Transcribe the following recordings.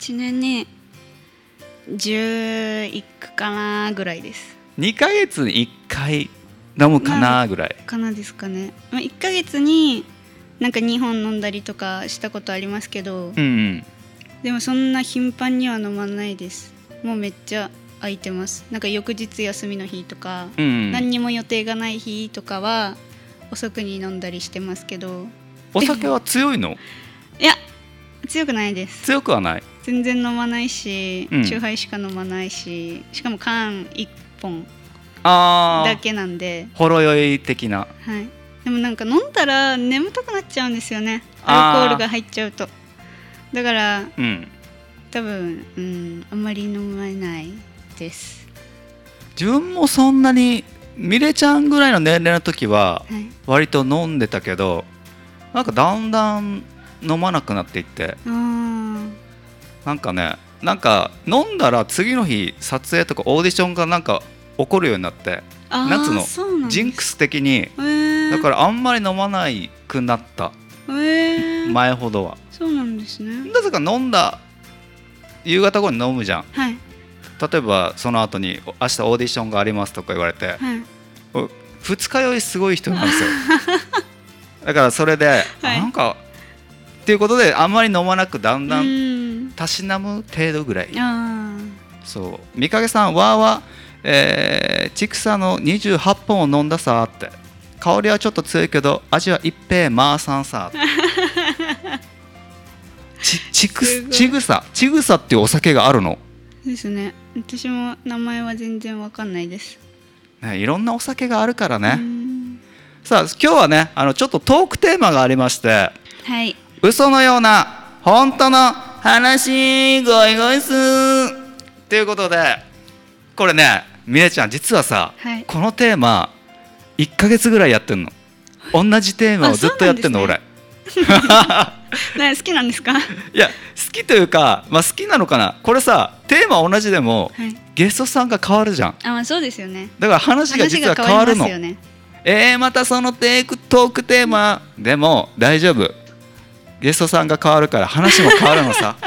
1年に11かなぐらいです。 2ヶ月に1回飲むかなぐらいかなですかね。1ヶ月になんか2本飲んだりとかしたことありますけど、でもそんな頻繁には飲まないです。もうめっちゃ空いてます。なんか翌日休みの日とか、何にも予定がない日とかは遅くに飲んだりしてますけど。 お酒は強いの？ いや、強くないです。 強くはない。 全然飲まないし、チューハイしか飲まないし、しかも缶1本だけなんで、 ほろ酔い的な。 はい。でもなんか飲んだら眠たくなっちゃうんですよね、アルコールが入っちゃうと。だから、多分、あんまり飲まないです。 自分もそんなにミレちゃんぐらいの年齢の時は割と飲んでたけど、なんかだんだん飲まなくなっていって、なんかね、なんか飲んだら次の日撮影とかオーディションがなんか起こるようになって、夏のジンクス的に、だからあんまり飲まないくなった、前ほどは。 そうなんですね。 なぜか飲んだ夕方後に飲むじゃん、 はい、 例えばその後に明日オーディションがありますとか言われて、二日酔いすごい人なんですよだからそれで、なんかっていうことであんまり飲まなく、だんだんたしなむ程度ぐらい。そう、みかげさんはちくさの28本を飲んださって、香りはちょっと強いけど味は一平マーサンさちぐさっていうお酒があるのですね。私も名前は全然わかんないです、 ね。いろんなお酒があるからね。さあ今日はね、ちょっとトークテーマがありまして、 はい、 嘘のような本当の話ゴイゴイスということで、これね、みねちゃん実はさ、このテーマ1ヶ月ぐらいやってんの。同じテーマをずっとやってんの、俺好きなんですか？ いや、好きというか、好きなのかな。これさ、テーマ同じでも、ゲストさんが変わるじゃん。 そうですよね。 だから話が実は変わるの。またそのトークテーマでも大丈夫、ゲストさんが変わるから話も変わるのさ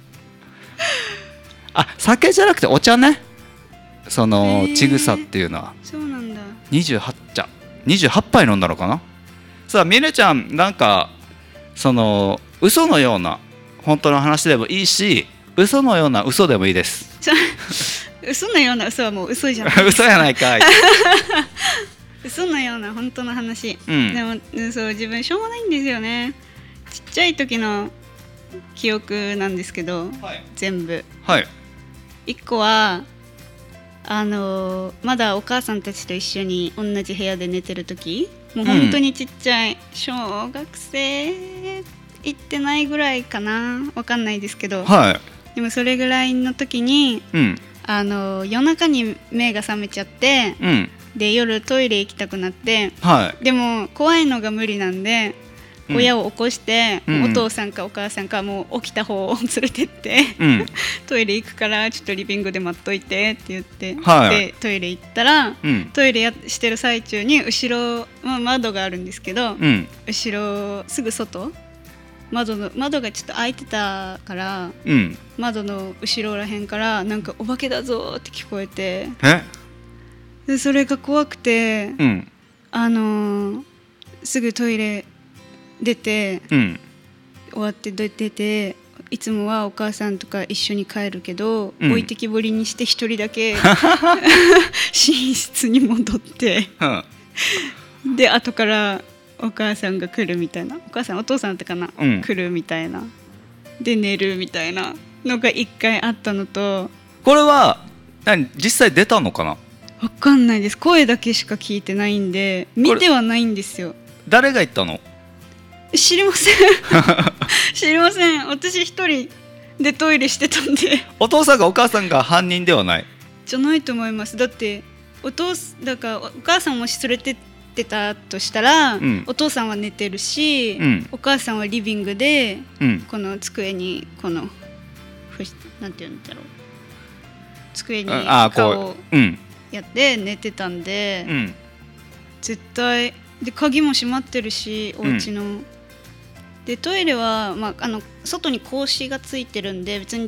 酒じゃなくてお茶ね。そのちぐさっていうのはそうなんだ。 28杯飲んだのかな。さあみねちゃん、なんかその嘘のような本当の話でもいいし、嘘のような嘘でもいいです嘘のような嘘はもう嘘じゃない嘘やないかい嘘のような本当の話、でもそう、自分しょうがないんですよね。ちっちゃい時の記憶なんですけど、全部、1個はまだお母さんたちと一緒に同じ部屋で寝てる時、もう本当にちっちゃい、小学生行ってないぐらいかな、わかんないですけど、でもそれぐらいの時に、夜中に目が覚めちゃって、で夜トイレ行きたくなって、でも怖いのが無理なんで、親を起こして、お父さんかお母さんかもう起きた方を連れてって、トイレ行くからちょっとリビングで待っといてって言って、でトイレ行ったら、トイレしてる最中に後ろ、窓があるんですけど、後ろすぐ外、窓がちょっと開いてたから、窓の後ろらへんからなんかお化けだぞって聞こえて、でそれが怖くて、すぐトイレ出て、終わって出て、いつもはお母さんとか一緒に帰るけど、置いてきぼりにして一人だけ寝室に戻って、で後からお母さんが来るみたいな、お父さんだったかな、来るみたいな、で寝るみたいなのが一回あったのと。 これは実際出たのかな。 わかんないです。声だけしか聞いてないんで、見てはないんですよ。 誰が言ったの？ 知りません知りません。私一人でトイレしてたんで。 お父さんがお母さんが犯人ではない？ じゃないと思います。だってだからお母さんもし連れてってたとしたら、お父さんは寝てるし、お母さんはリビングで、この机になんていうんだろう、机に顔をやって寝てたんで、絶対で鍵も閉まってるし、お家の、でトイレは、外に格子がついてるんで別に